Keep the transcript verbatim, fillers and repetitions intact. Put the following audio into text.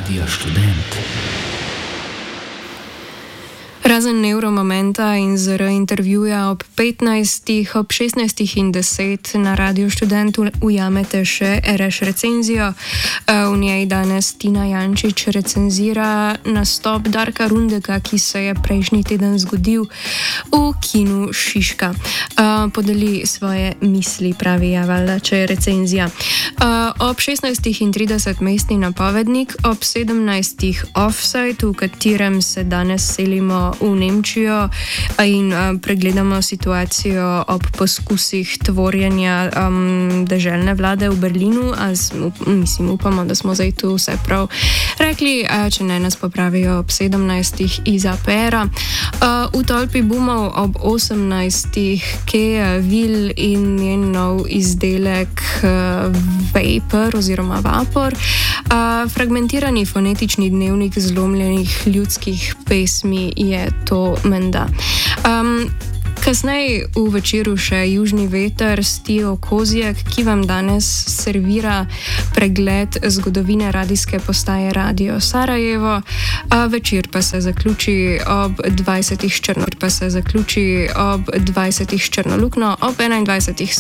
Radio Študent. Razen Neuromomenta in Z R intervjuja ob petnajstih, ob šestnajstih in deset na Radio Študentu ujamete še R Š recenzijo. V njej danes Tina Jančič recenzira nastop Darka Rundeka, ki se je prejšnji teden zgodil v kinu Šiška. Podeli svoje misli, pravi Javalda, če je recenzija. Ob šestnajstih in trideset mestni napovednik, ob sedemnajstih Offside, v katerem se danes selimo v Nemčijo in uh, pregledamo situacijo ob poskusih tvorjenja um, deželne vlade v Berlinu. Az, mislim, upamo, da smo zdaj tu vse prav rekli, uh, če ne nas popravijo ob sedemnajstih iz A P R-a. Uh, v tolpi bumov ob osemnajstih Kea Vil in njen nov izdelek uh, Vapor oziroma Vapor. Uh, fragmentirani fonetični dnevnik zlomljenih ljudskih pesmi je to menda. Um, kasneje v večeru še Južni veter s Tijo Kozjak, ki vam danes servira pregled zgodovine radijske postaje Radio Sarajevo. A večer pa se zaključi ob dvajsetih s Črno, pa se zaključi ob dvajsetih s Črnolukno, ob enaindvajsetih